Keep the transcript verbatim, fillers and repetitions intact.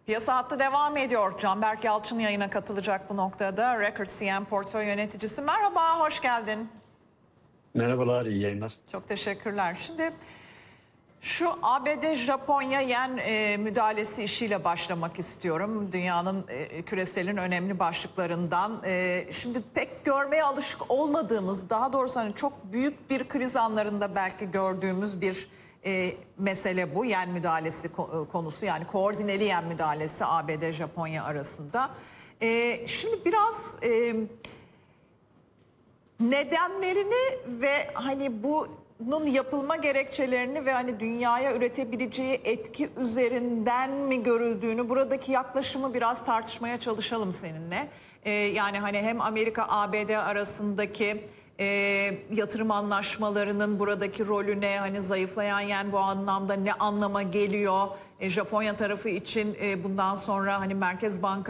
Piyasa hattı devam ediyor. Canberk Yalçın yayına katılacak bu noktada. Record C M portföy yöneticisi. Merhaba, hoş geldin. Merhabalar, iyi yayınlar. Çok teşekkürler. Şimdi şu A B D-Japonya yen e, müdahalesi işiyle başlamak istiyorum. Dünyanın e, küreselin önemli başlıklarından. E, şimdi pek görmeye alışık olmadığımız, daha doğrusu hani çok büyük bir kriz anlarında belki gördüğümüz bir e, mesele bu. Yen müdahalesi konusu, yani koordineli yen müdahalesi A B D-Japonya arasında. E, şimdi biraz E, nedenlerini ve hani bunun yapılma gerekçelerini ve hani dünyaya üretebileceği etki üzerinden mi görüldüğünü, buradaki yaklaşımı biraz tartışmaya çalışalım seninle. Ee, yani hani hem Amerika A B D arasındaki e, yatırım anlaşmalarının buradaki rolüne, hani zayıflayan yen bu anlamda ne anlama geliyor? E, Japonya tarafı için e, bundan sonra hani Merkez Bankası